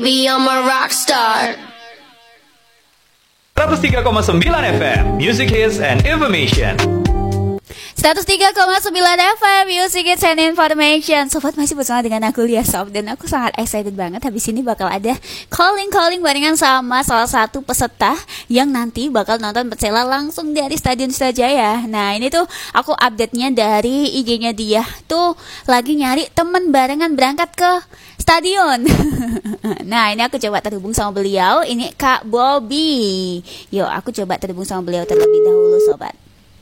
Be I'm a rock star. 103,9 FM Music Hits and Information. 103,9 FM Music Hits and Information. Sobat masih bersama dengan aku Lia Sob, dan aku sangat excited banget. Habis ini bakal ada calling barengan sama salah satu peserta yang nanti bakal nonton Persela langsung dari Stadion Sutrajaya. Nah ini tuh aku update-nya dari IG-nya dia. Tuh lagi nyari temen barengan berangkat ke stadion. Nah ini aku coba terhubung sama beliau. Ini Kak Bobby. Yuk aku coba terhubung sama beliau terlebih dahulu sobat.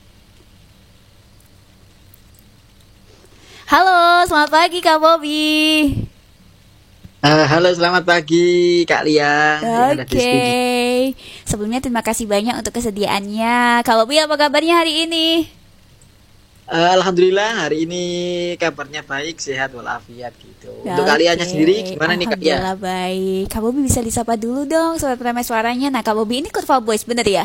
Halo, selamat pagi Kak Bobby. Halo, selamat pagi Kak Lia. Oke. Sebelumnya terima kasih banyak untuk kesediaannya. Kak Bobby, apa kabarnya hari ini? Alhamdulillah hari ini kabarnya baik, sehat walafiat gitu. Untuk kaliannya sendiri gimana nih Kak Lia? Alhamdulillah baik. Kak Bobby bisa disapa dulu dong sobat Pramai Suaranya. Nah Kak Bobby ini Kurva Boys bener ya?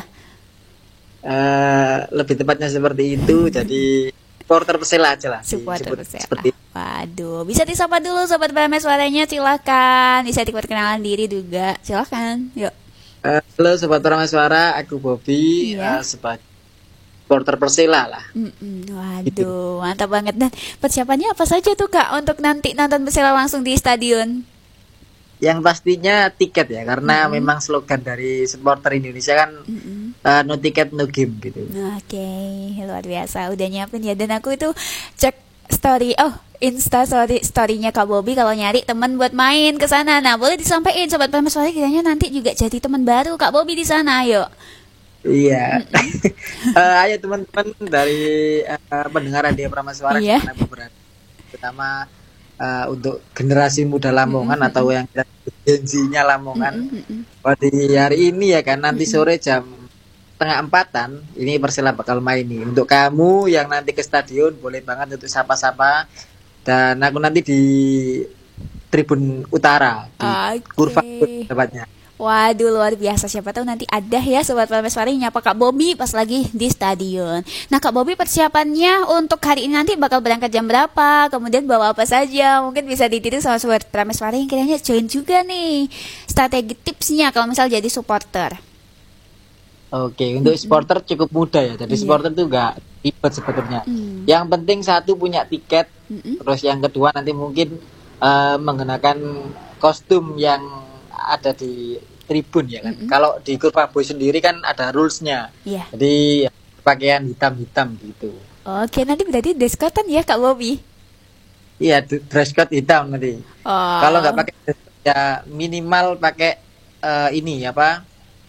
Lebih tepatnya seperti itu. Jadi supporter Persela aja lah. Supporter Persela. Waduh, bisa disapa dulu sobat Pramai Suaranya, silakan. Bisa diperkenalan diri juga, silakan. Yuk. Halo sobat Pramai Suara, aku Bobby. Sebagai supporter Persela lah. Waduh, gitu. Mantap banget. Dan persiapannya apa saja tuh Kak untuk nanti nonton Persela langsung di stadion? Yang pastinya tiket ya, karena memang slogan dari supporter Indonesia kan no ticket no game gitu. Oke, luar biasa. Udah nyiapin ya. Dan aku itu cek story-nya Kak Bobby kalau nyari teman buat main ke sana. Nah, boleh disampaikan sobat Pramai Suara kiranya nanti juga jadi teman baru Kak Bobby di sana, ayo. Iya. Ayo teman-teman dari pendengar Radio Pramai Suara Iya. Pertama untuk generasi muda Lamongan atau yang genzinya Lamongan. Di hari ini ya kan, nanti sore jam 3:30 ini Persela bakal main nih. Untuk kamu yang nanti ke stadion boleh banget untuk sapa-sapa. Dan aku nanti di Tribun Utara di Kurva tepatnya. Waduh, luar biasa. Siapa tahu nanti ada ya sobat Pramai Suara yang nyapa Kak Bobby pas lagi di stadion. Nah Kak Bobby, persiapannya untuk hari ini nanti bakal berangkat jam berapa? Kemudian bawa apa saja? Mungkin bisa ditiru sama sobat Pramai Suara yang kiranya join juga nih. Strategi tipsnya kalau misal jadi supporter. Oke, untuk supporter cukup mudah ya. Jadi supporter itu enggak ribet sebetulnya. Yang penting satu punya tiket. Terus yang kedua nanti mungkin menggunakan kostum yang ada di tribun ya kan. Kalau di Kurva Boys sendiri kan ada rulesnya. Jadi pakaian hitam-hitam gitu. Oke, nanti berarti dress code-an ya Kak Bobby? Iya, dress code hitam nanti. Kalau nggak pakai ya minimal pakai ini apa?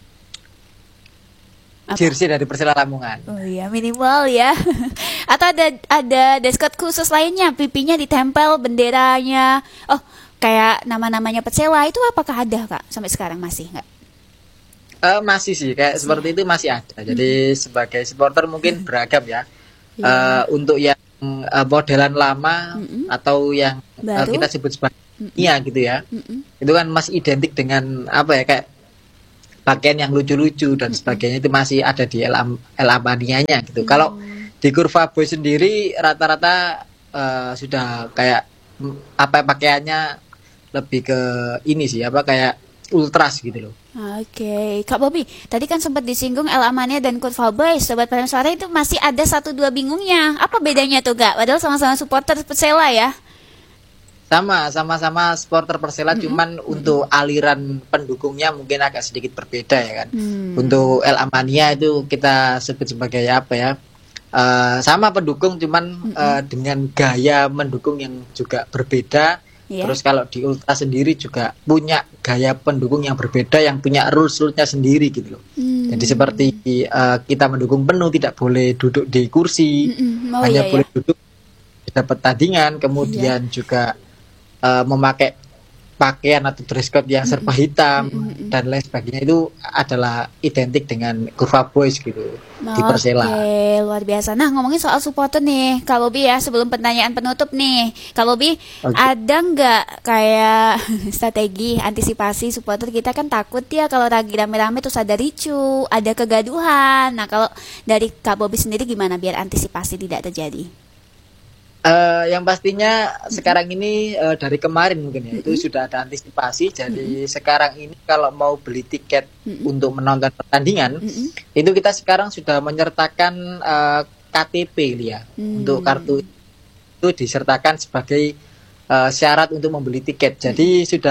Jersey dari Persela Lamongan. Oh iya, minimal ya. Atau ada dress code khusus lainnya, pipinya ditempel benderanya. Oh, kayak nama-namanya Persela itu apakah ada Kak? Sampai sekarang masih nggak? Masih sih, kayak seperti itu masih ada. Jadi sebagai supporter mungkin beragam ya. Untuk yang modelan lama atau yang kita sebut sebagai gitu ya. Itu kan masih identik dengan apa ya, kayak pakaian yang lucu-lucu dan sebagainya, itu masih ada di El Amanianya gitu. Kalau di Kurva Boys sendiri rata-rata sudah kayak apa pakaiannya lebih ke ini sih, apa kayak ultras gitu loh. Oke, Kak Bobby, tadi kan sempat disinggung El Amania dan Kurva Boys. Sobat Pramai Suara itu masih ada 1-2 bingungnya. Apa bedanya tuh Kak? Padahal sama-sama supporter Persela ya. Sama-sama supporter Persela, cuman untuk aliran pendukungnya mungkin agak sedikit berbeda ya kan. Untuk El Amania itu kita sebut sebagai apa ya? Sama pendukung, cuman dengan gaya mendukung yang juga berbeda. Terus kalau di Ultra sendiri juga punya gaya pendukung yang berbeda, yang punya rules-nya sendiri gitu loh. Jadi seperti kita mendukung penuh, tidak boleh duduk di kursi, hanya boleh duduk di pertandingan, kemudian juga memakai pakaian atau dress code yang serba hitam dan lain sebagainya, itu adalah identik dengan Kurva Boys gitu di Persela. Oke, luar biasa. Nah, ngomongin soal supporter nih, Kak Bobby ya, sebelum pertanyaan penutup nih, Kak Bobby, ada nggak kayak strategi antisipasi supporter kita? Kan takut ya kalau lagi rame-rame terus ada ricu, ada kegaduhan. Nah, kalau dari Kak Bobby sendiri gimana biar antisipasi tidak terjadi? Yang pastinya sekarang ini dari kemarin mungkin ya itu sudah ada antisipasi. Jadi sekarang ini kalau mau beli tiket untuk menonton pertandingan itu kita sekarang sudah menyertakan KTP ya. Untuk kartu itu disertakan sebagai syarat untuk membeli tiket. Jadi sudah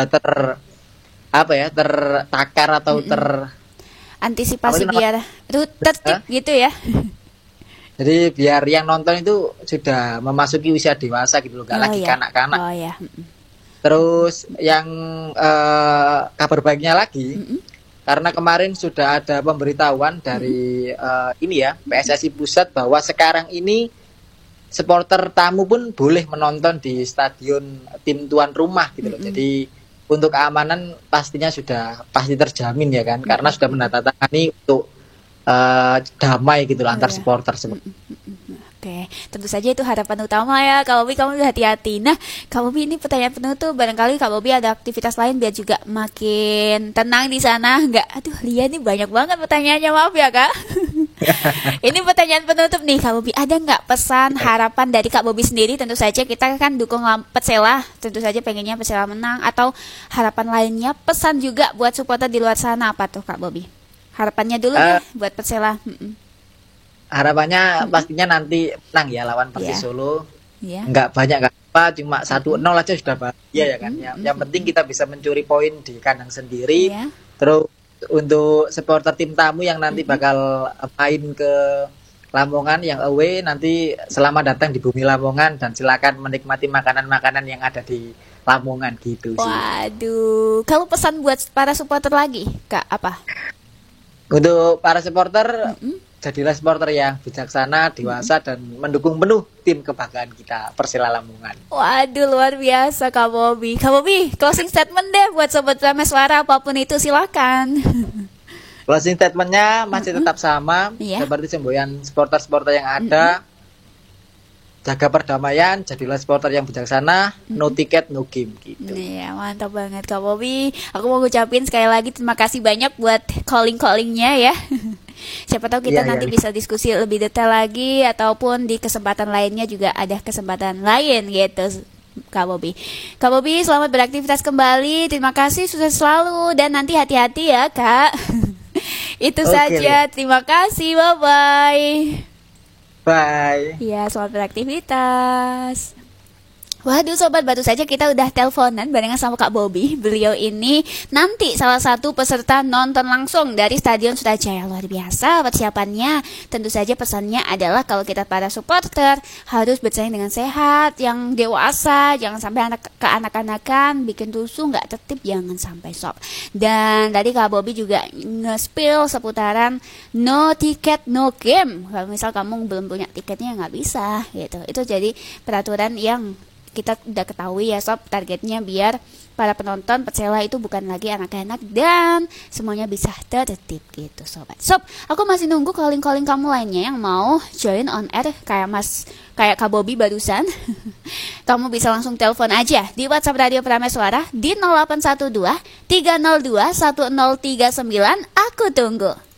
tertakar atau antisipasi biar itu tertib gitu ya. Jadi biar yang nonton itu sudah memasuki usia dewasa gitu loh, nggak lagi kanak-kanak. Oh ya. Terus yang kabar baiknya lagi, karena kemarin sudah ada pemberitahuan dari ini ya PSSI Pusat bahwa sekarang ini supporter tamu pun boleh menonton di stadion tim tuan rumah gitu loh. Jadi untuk keamanan pastinya sudah pasti terjamin ya kan, karena sudah menandatangani untuk damai gitu antar supporter. Oke, tentu saja itu harapan utama ya Kak Bobi, kamu hati-hati. Nah Kak Bobi, ini pertanyaan penutup, barangkali Kak Bobi ada aktivitas lain biar juga makin tenang di sana. Enggak, aduh Lia ini banyak banget pertanyaannya, maaf ya Kak. Ini pertanyaan penutup nih Kak Bobi, ada nggak pesan harapan dari Kak Bobi sendiri? Tentu saja kita kan dukung Persela, tentu saja pengennya Persela menang, atau harapan lainnya, pesan juga buat supporter di luar sana, apa tuh Kak Bobi? Harapannya dulu ya buat Persela. Harapannya pastinya nanti menang ya lawan Persis Solo. Nggak banyak, nggak apa, cuma 1-0 aja sudah bahagia ya kan. Yang penting kita bisa mencuri poin di kandang sendiri. Terus untuk supporter tim tamu yang nanti bakal main ke Lamongan yang away, nanti selamat datang di bumi Lamongan dan silakan menikmati makanan-makanan yang ada di Lamongan gitu sih. Waduh, kalau pesan buat para supporter lagi Kak, apa? Untuk para supporter, jadilah supporter yang bijaksana, dewasa, dan mendukung penuh tim kebanggaan kita, Persela Lamongan. Waduh, luar biasa Kak Bobi. Kak Bobi, closing statement deh buat Sobat Prameswara Suara, apapun itu silakan. Closing statementnya masih tetap sama, seperti semboyan supporter-supporter yang ada. Jaga perdamaian, jadilah supporter yang bijaksana, no ticket, no game gitu. Iya, mantap banget Kak Bobi. Aku mau ngucapin sekali lagi terima kasih banyak buat calling-callingnya ya. Siapa tahu kita nanti bisa diskusi lebih detail lagi, ataupun di kesempatan lainnya juga ada kesempatan lain gitu Kak Bobi. Kak Bobi, selamat beraktivitas kembali. Terima kasih, sukses selalu, dan nanti hati-hati ya Kak. Itu saja, terima kasih, bye-bye. Bye. Ya, selamat beraktivitas. Waduh sobat, baru saja kita udah teleponan barengan sama Kak Bobi. Beliau ini nanti salah satu peserta nonton langsung dari Stadion Sutajaya. Luar biasa persiapannya. Tentu saja pesannya adalah kalau kita para supporter harus bersaing dengan sehat, yang dewasa, jangan sampai anak-anakan, bikin rusuh, nggak tertib, jangan sampai sob. Dan tadi Kak Bobi juga nge-spill seputaran no ticket no game. Kalau misal kamu belum punya tiketnya nggak bisa gitu. Itu jadi peraturan yang kita udah ketahui ya sob, targetnya biar para penonton Persela itu bukan lagi anak-anak dan semuanya bisa tertib gitu sobat. Sob, aku masih nunggu calling-calling kamu lainnya yang mau join on air kayak Kak Bobi barusan. Kamu bisa langsung telepon aja di WhatsApp Radio Prameswara di 0812 302 1039. Aku tunggu.